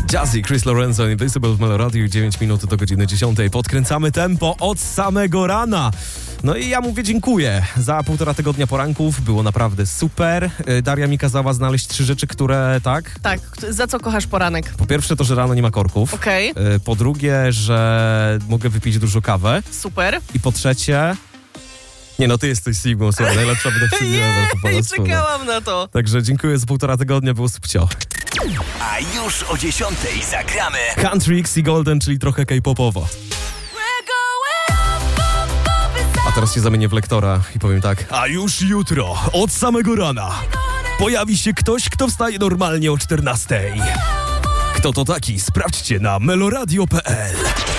Jazzy, Chris Lorenzo, Invisible w Meloradiu, 9 minut do godziny 10. Podkręcamy tempo od samego rana. No i ja mówię dziękuję za 1,5 tygodnia poranków. Było naprawdę super. Daria mi kazała znaleźć 3 rzeczy, które tak? Tak, za co kochasz poranek? Po pierwsze to, że rano nie ma korków. Okej. Po drugie, że mogę wypić dużo kawę. Super. I po trzecie... Nie no, ty jesteś Sigmą, słuchaj, najlepsza wydawczyni ever po polsku. Czekałam na to. Także dziękuję za 1,5 tygodnia, było subcio. A już o 10:00 zagramy Country X i Golden, czyli trochę K-popowo. A teraz się zamienię w lektora i powiem tak. A już jutro, od samego rana, pojawi się ktoś, kto wstaje normalnie o 14:00. Kto to taki? Sprawdźcie na meloradio.pl.